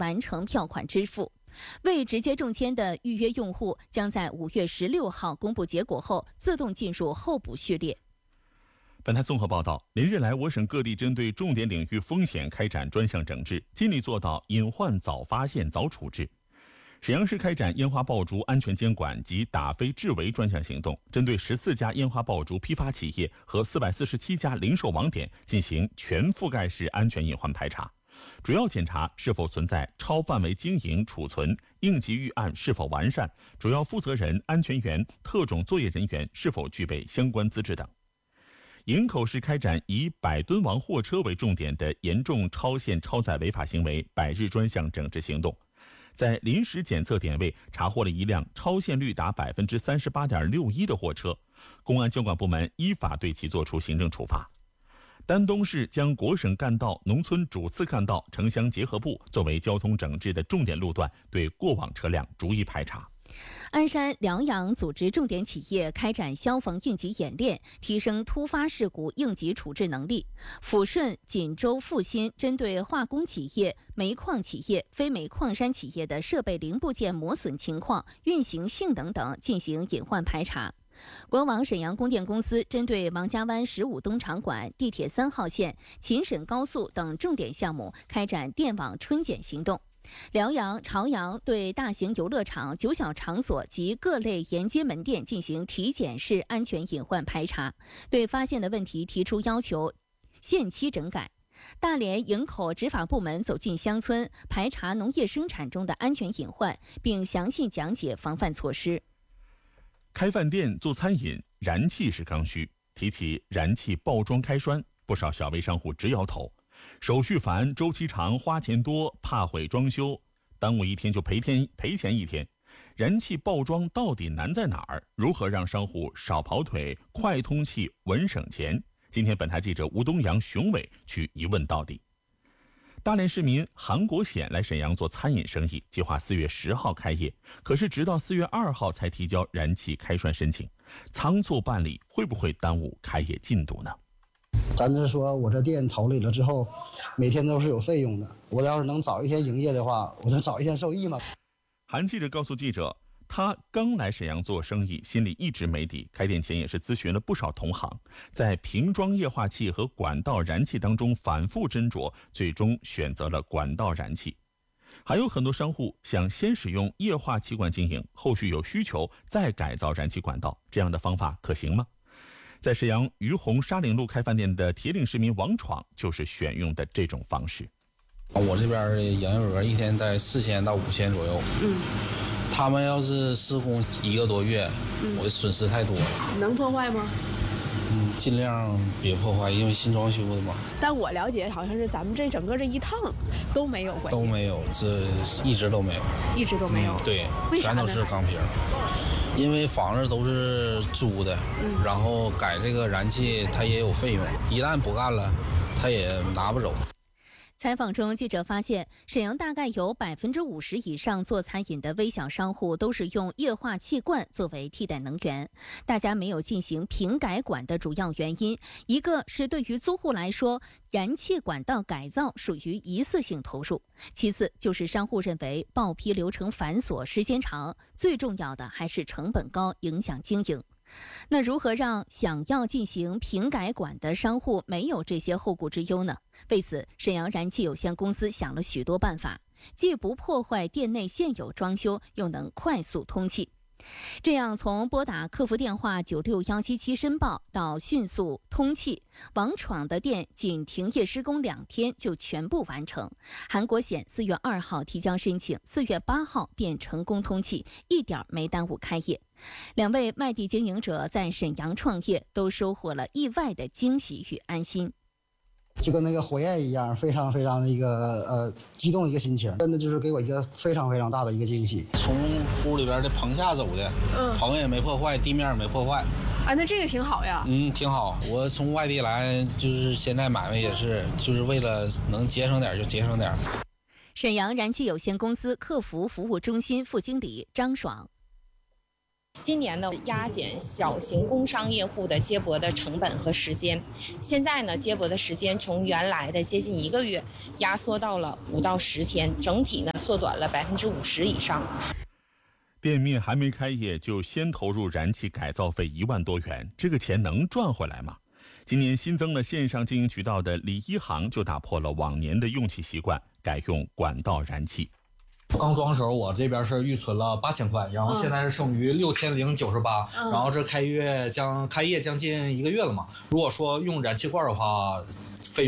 完成票款支付。未直接中签的预约用户将在5月16号公布结果后自动进入候补序列。 本台综合报道，连日来，我省各地针对重点领域风险开展专项整治，尽力做到隐患早发现、早处置。沈阳市开展烟花爆竹安全监管及打非治围专项行动，针对14家烟花爆竹批发企业和447家零售网点进行全覆盖式安全隐患排查，主要检查是否存在超范围经营、储存、应急预案是否完善，主要负责人、安全员、特种作业人员是否具备相关资质等。营口市开展以100吨王货车为重点的严重超限超载违法行为100日专项整治行动，在临时检测点位查获了一辆超限率达38.61%的货车，公安监管部门依法对其作出行政处罚。丹东市将国省干道、农村主次干道、城乡结合部作为交通整治的重点路段，对过往车辆逐一排查。 鞍山、辽阳组织重点企业开展消防应急演练，提升突发事故应急处置能力。抚顺、锦州、阜新针对化工企业、煤矿企业、非煤矿山企业的设备零部件磨损情况、运行性能等进行隐患排查。国网沈阳供电公司针对王家湾15东场馆、地铁3号线、秦沈高速等重点项目开展电网春检行动。辽阳、朝阳对大型游乐场、酒小场所及各类沿街门店进行体检式安全隐患排查，对发现的问题提出要求，限期整改。大连、营口执法部门走进乡村，排查农业生产中的安全隐患，并详细讲解防范措施。 开饭店做餐饮，燃气是刚需。提起燃气爆装开栓，不少小微商户直摇头。手续繁、周期长、花钱多，怕毁装修，耽误一天就赔钱一天。燃气爆装到底难在哪儿？如何让商户少跑腿、快通气、稳省钱？今天本台记者吴东阳、熊伟去一问到底。大连市民韩国显来沈阳做餐饮生意，计划4月10号开业，可是直到4月2号才提交燃气开栓申请，仓促办理会不会耽误开业进度呢？ 咱是说我这店投里了之后，每天都是有费用的。我要是能早一天营业的话，我就早一天受益嘛。 韩记者告诉记者，他刚来沈阳做生意，心里一直没底。开店前也是咨询了不少同行，在瓶装液化气和管道燃气当中反复斟酌，最终选择了管道燃气。还有很多商户想先使用液化气管经营，后续有需求再改造燃气管道，这样的方法可行吗？在沈阳于洪沙岭路开饭店的铁岭市民王闯就是选用的这种方式。 我这边营业额一天在4000到5000左右。他们要是施工1个多月，我的损失太多了。 能破坏吗？ 尽量别破坏，因为新装修的嘛。 但我了解，好像是咱们这整个这一趟都没有关系。 都没有，这一直都没有。 一直都没有。 对， 为啥呢？ 全都是钢瓶。因为房子都是租的，然后改这个燃气它也有费用，一旦不干了，它也拿不走。 采访中，记者发现，沈阳大概有50%以上做餐饮的微小商户都是用液化气罐作为替代能源。大家没有进行瓶改管的主要原因，一个是对于租户来说，燃气管道改造属于一次性投入；其次就是商户认为报批流程繁琐、时间长，最重要的还是成本高，影响经营。那如何让想要进行瓶改管的商户没有这些后顾之忧呢？为此，沈阳燃气有限公司想了许多办法，既不破坏店内现有装修，又能快速通气。这样从拨打客服电话96177申报到迅速通气，王闯的店仅停业施工2天就全部完成。韩国显4月2号提交申请，4月8号便成功通气，一点没耽误开业。两位卖地经营者在沈阳创业，都收获了意外的惊喜与安心。 就跟那个火焰一样，非常非常的一个激动的一个心情，真的就是给我一个非常非常大的一个惊喜。 从屋里边的棚下走的，棚也没破坏，地面也没破坏。 那这个挺好呀。 挺好。我从外地来，就是现在买卖也是，就是为了能节省点就节省点。 沈阳燃气有限公司客服服务中心副经理张爽。 今年呢，压减小型工商业户的接驳的成本和时间。现在呢，接驳的时间从原来的接近1个月，压缩到了5到10天，整体呢缩短了50%以上。 店面还没开业就先投入燃气改造费1万多元，这个钱能赚回来吗？今年新增了线上经营渠道的李一航就打破了往年的用气习惯，改用管道燃气。 刚装的时候，我这边是预存了8000块，然后现在是剩余6098，然后这开业将近1个月了嘛。如果说用燃气罐的话，费用